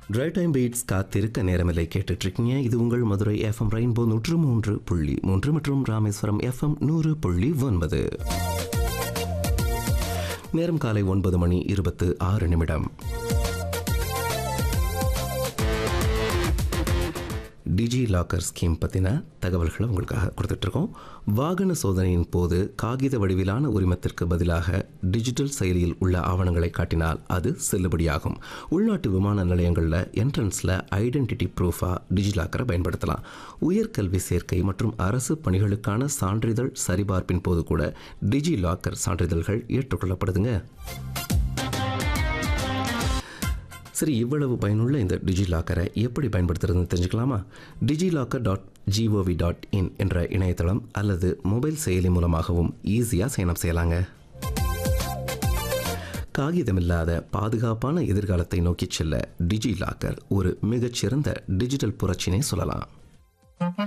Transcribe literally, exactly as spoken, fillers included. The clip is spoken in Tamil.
ட்ரை டைம் பீட்ஸ் காத்திருக்க நேரமில்லை கேட்டுட்ருக்கீங்க. இது உங்கள் மதுரை எஃப்எம் ரெயின்போ நூற்று மூன்று புள்ளி மூன்று மற்றும் ராமேஸ்வரம் எஃப்எம் நூறு புள்ளி ஒன்பது. நேரம் காலை ஒன்பது மணி இருபத்து ஆறு நிமிடம். டிஜி லாக்கர் ஸ்கீம் பற்றின தகவல்களை உங்களுக்காக கொடுத்துட்ருக்கோம். வாகன சோதனையின் போது காகித வடிவிலான உரிமத்திற்கு பதிலாக டிஜிட்டல் செயலியில் உள்ள ஆவணங்களை காட்டினால் அது செல்லுபடியாகும். உள்நாட்டு விமான நிலையங்களில் என்ட்ரன்ஸில் ஐடென்டிட்டி ப்ரூஃபாக டிஜி லாக்கரை பயன்படுத்தலாம். உயர்கல்வி சேர்க்கை மற்றும் அரசு பணிகளுக்கான சான்றிதழ் சரிபார்ப்பின் போது கூட டிஜி லாக்கர் சான்றிதழ்கள் ஏற்றுக்கொள்ளப்படுதுங்க. சரி, இவ்வளவு பயனுள்ள இந்த டிஜி லாக்கரை எப்படி பயன்படுத்துறதுன்னு தெரிஞ்சுக்கலாமா? டிஜி locker dot gov dot in என்ற இணையதளம் அல்லது மொபைல் செயலி மூலமாகவும் ஈஸியாக சைன்அப் செய்யலாங்க. காகிதமில்லாத பாதுகாப்பான எதிர்காலத்தை நோக்கி செல்ல டிஜி லாக்கர் ஒரு மிகச்சிறந்த டிஜிட்டல் புரட்சினே சொல்லலாம்.